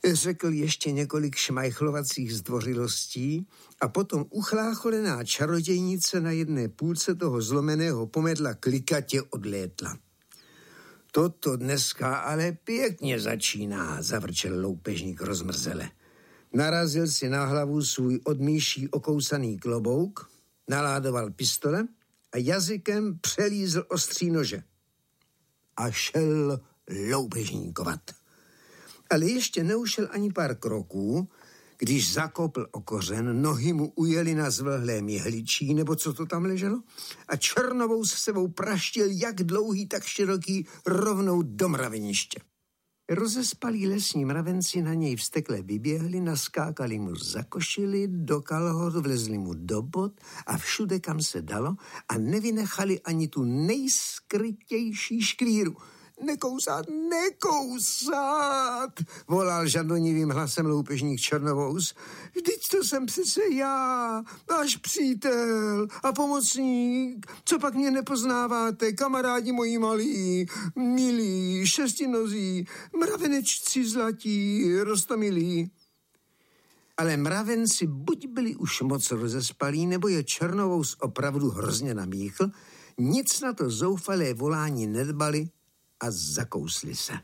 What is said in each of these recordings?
Řekl ještě několik šmajchlovacích zdvořilostí a potom uchlácholená čarodějnice na jedné půlce toho zlomeného pomedla klikatě odlétla. Toto dneska ale pěkně začíná, zavrčel loupežník rozmrzele. Narazil si na hlavu svůj od myší okousaný klobouk, naládoval pistole a jazykem přelízl ostří nože. A šel loupežníkovat. Ale ještě neušel ani pár kroků, když zakopl o kořen, nohy mu ujeli na zvlhlém jehličí, nebo co to tam leželo, a Černovou s sebou praštil jak dlouhý, tak široký, rovnou do mraveniště. Rozespalí lesní mravenci na něj vztekle vyběhli, naskákali mu za košili, do kalhot, vlezli mu do bot a všude, kam se dalo, a nevynechali ani tu nejskrytější škvíru. Nekousat, nekousat, volal žadonivým hlasem loupežník Černovous. Vždyť to jsem přece já, váš přítel a pomocník. Co pak mě nepoznáváte, kamarádi moji malí, milí, šestinozí, mravenečci zlatí, roztomilí. Ale mravenci buď byli už moc rozespalí, nebo je Černovous opravdu hrozně namíchl, nic na to zoufalé volání nedbali a zakousli se.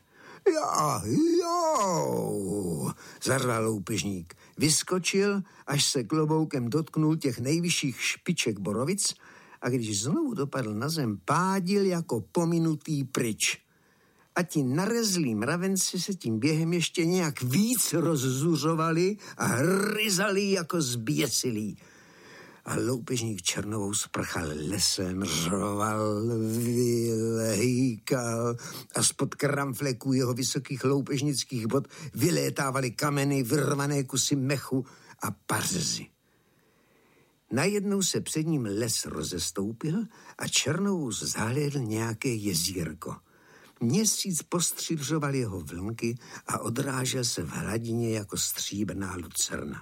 Jo, zařval loupežník. Vyskočil, až se kloboukem dotknul těch nejvyšších špiček borovic a když znovu dopadl na zem, pádil jako pominutý pryč. A ti narezlí mravenci se tím během ještě nějak víc rozzuřovali a hryzali jako zběsilí. A loupežník Černovou sprchal lesem, řoval, vylehýkal a spod kramfleků jeho vysokých loupežnických bod vylétávaly kameny, vyrvané kusy mechu a pařezy. Najednou se před ním les rozestoupil a Černovou zahlédl nějaké jezírko. Měsíc postřiřoval jeho vlnky a odrážel se v hladině jako stříbrná lucerna.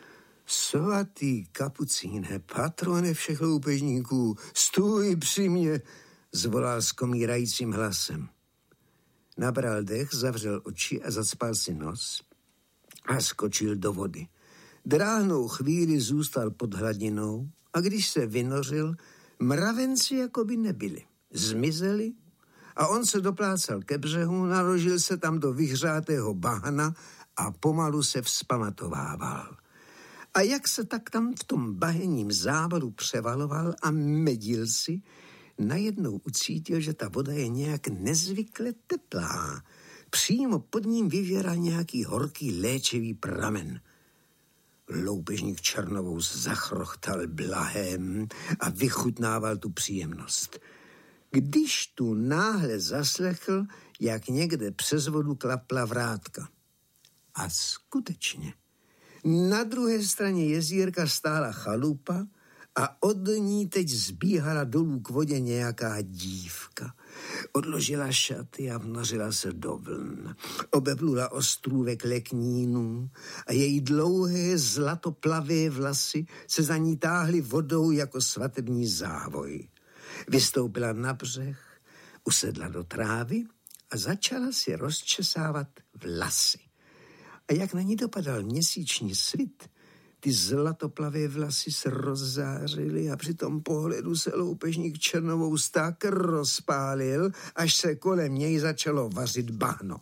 Svatý kapucíne, patrone všech loupežníků, stůj při mě, zvolal skomírajícím hlasem. Nabral dech, zavřel oči a zacpal si nos a skočil do vody. Dráhnou chvíli zůstal pod hladinou a když se vynořil, mravenci jako by nebyli. Zmizeli a on se doplácal ke břehu, naložil se tam do vyhřátého bahna a pomalu se vzpamatovával. A jak se tak tam v tom bahenním závodu převaloval a medil si, najednou ucítil, že ta voda je nějak nezvykle teplá. Přímo pod ním vyvěral nějaký horký léčivý pramen. Loupežník Černovou zachrochtal blahem a vychutnával tu příjemnost. Když tu náhle zaslechl, jak někde přes vodu klapla vrátka. A skutečně, na druhé straně jezírka stála chalupa a od ní teď zbíhala dolů k vodě nějaká dívka. Odložila šaty a vnořila se do vln. Obeplula ostrůvek leknínů a její dlouhé zlatoplavé vlasy se za ní táhly vodou jako svatební závoj. Vystoupila na břeh, usedla do trávy a začala si rozčesávat vlasy. A jak na ní dopadal měsíční svit, ty zlatoplavé vlasy se rozzářily a při tom pohledu se loupežník Černovou tak rozpálil, až se kolem něj začalo vařit bahno.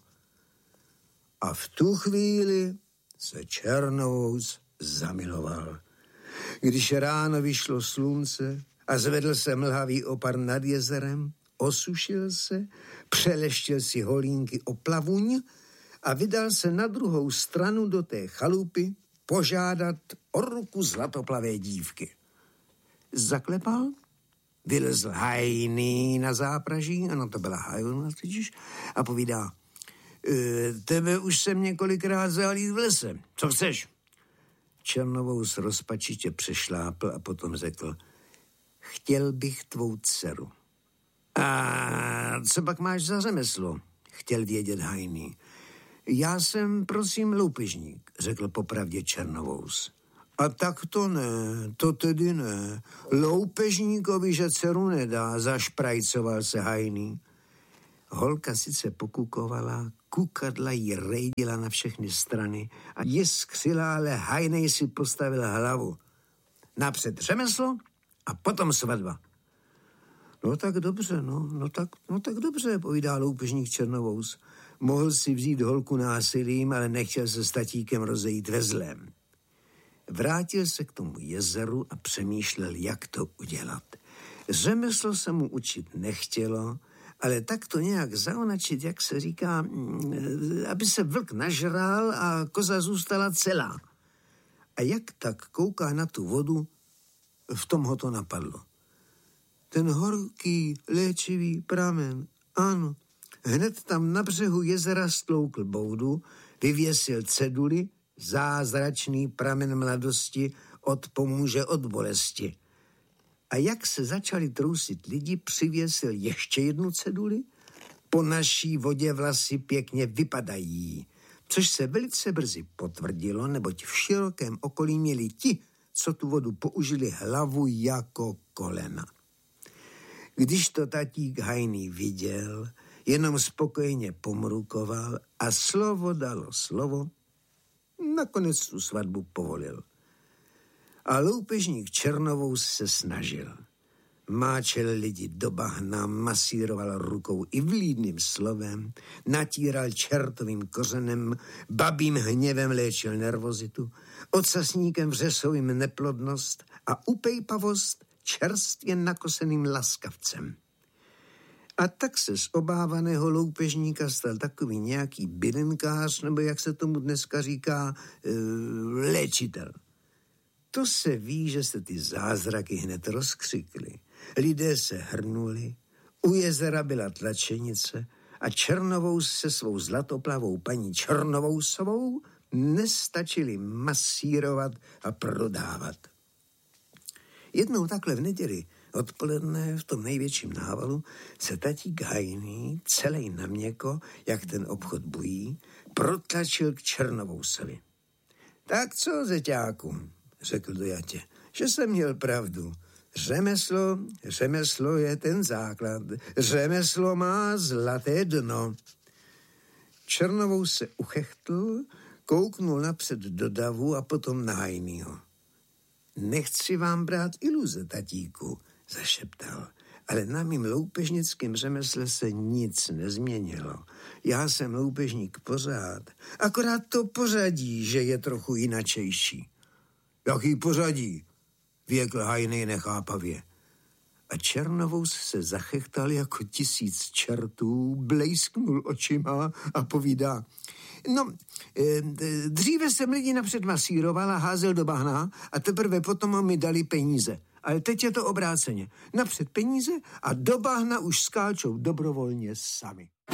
A v tu chvíli se Černovou zamiloval. Když ráno vyšlo slunce a zvedl se mlhavý opar nad jezerem, osušil se, přeleštil si holínky o plavuň a vydal se na druhou stranu do té chalupy požádat o ruku zlatoplavé dívky. Zaklepal, vylezl hajný na zápraží, ano, to byla hajona totiž, a povídá, tebe už jsem několikrát zahlíd v lese, co chceš? Černovou s rozpačitě přešlápl a potom řekl, chtěl bych tvou dceru. A co pak máš za řemeslo? Chtěl vědět hajný. Já jsem, prosím, loupežník, řekl popravdě Černovous. A tak to ne, to tedy ne. Loupežníkovi, že dceru nedá, zašprajcoval se hajný. Holka sice pokukovala, kukadla jí rejdila na všechny strany a jiskřila, ale Hajnej si postavil hlavu. Napřed řemeslo a potom svatba. No tak dobře, no tak dobře, povídá loupežník Černovous. Mohl si vzít holku násilím, ale nechtěl se s tatíkem rozejít ve zlém. Vrátil se k tomu jezeru a přemýšlel, jak to udělat. Řemeslo se mu učit nechtělo, ale tak to nějak zaonačit, jak se říká, aby se vlk nažral a koza zůstala celá. A jak tak kouká na tu vodu, v tom ho to napadlo. Ten horký, léčivý pramen, ano. Hned tam na břehu jezera stloukl boudu, vyvěsil ceduli, zázračný pramen mladosti odpomůže od bolesti. A jak se začali trousit lidi, přivěsil ještě jednu ceduli. Po naší vodě vlasy pěkně vypadají, což se velice brzy potvrdilo, neboť v širokém okolí měli ti, co tu vodu použili, hlavu jako kolena. Když to tatík Hajný viděl, jenom spokojeně pomrukoval a slovo dalo slovo, nakonec tu svatbu povolil. A loupežník Černovous se snažil. Máčel lidi do bahna, masíroval rukou i vlídným slovem, natíral čertovým kořenem, babím hněvem léčil nervozitu, ocasníkem vřesovým neplodnost a upejpavost čerstvě nakoseným laskavcem. A tak se z obávaného loupežníka stal takový nějaký bylinkář, nebo jak se tomu dneska říká, léčitel. To se ví, že se ty zázraky hned rozkřikly. Lidé se hrnuli, u jezera byla tlačenice a Černovous se svou zlatoplavou paní Černovousovou nestačili masírovat a prodávat. Jednou takhle v neděli odpoledne v tom největším návalu se tatík Hajný, celej na měko, jak ten obchod bují, protlačil k Černovousovi. Tak co, zeťáku, řekl dojatě, že jsem měl pravdu. Řemeslo je ten základ. Řemeslo má zlaté dno. Černovous se uchechtl, kouknul napřed do davu a potom na Hajnýho. Nechci vám brát iluze, tatíku, zašeptal, ale na mým loupežnickém řemesle se nic nezměnilo. Já jsem loupežník pořád, akorát to pořadí, že je trochu jinačejší. Jaký pořadí? Věkl Hajný nechápavě. A Černovous se zachechtal jako 1000 čertů, blejsknul očima a povídá, dříve jsem lidi napřed masíroval a házel do bahna a teprve potom mi dali peníze. Ale teď je to obráceně. Napřed peníze a do bahna už skáčou dobrovolně sami.